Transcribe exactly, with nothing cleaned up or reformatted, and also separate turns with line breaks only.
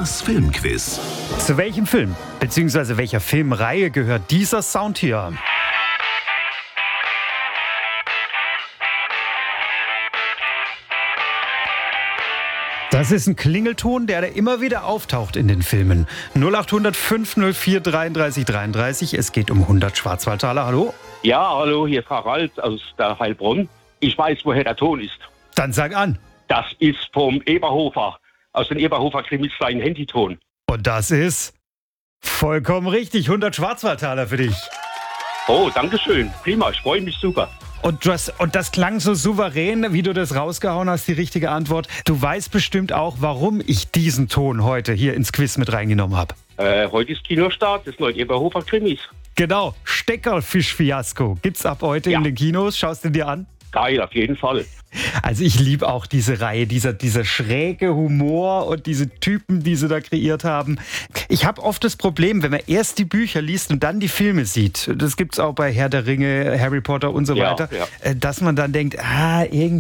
Das Filmquiz.
Zu welchem Film bzw. welcher Filmreihe gehört dieser Sound hier? Das ist ein Klingelton, der da immer wieder auftaucht in den Filmen. null acht hundert fünf null vier dreiunddreißig dreiunddreißig. Es geht um hundert Schwarzwaldtaler. Hallo?
Ja, hallo, hier ist Harald aus der Heilbronn. Ich weiß, woher der Ton ist.
Dann sag an.
Das ist vom Eberhofer, aus den Eberhofer-Krimis sein Handyton.
Und das ist vollkommen richtig. hundert Schwarzwaldtaler für dich.
Oh, danke schön. Prima, ich freue mich super.
Und das, und das klang so souverän, wie du das rausgehauen hast, die richtige Antwort. Du weißt bestimmt auch, warum ich diesen Ton heute hier ins Quiz mit reingenommen habe.
Äh, heute ist Kinostart des neuen Eberhofer-Krimis.
Genau, Steckerfisch-Fiasko. Gibt's ab heute
Ja.
in den Kinos. Schaust du dir an?
Geil, auf jeden Fall.
Also ich liebe auch diese Reihe, dieser, dieser schräge Humor und diese Typen, die sie da kreiert haben. Ich habe oft das Problem, wenn man erst die Bücher liest und dann die Filme sieht, das gibt's auch bei Herr der Ringe, Harry Potter und so
Ja,
weiter,
ja.
äh, dass man dann denkt, ah, irgendwie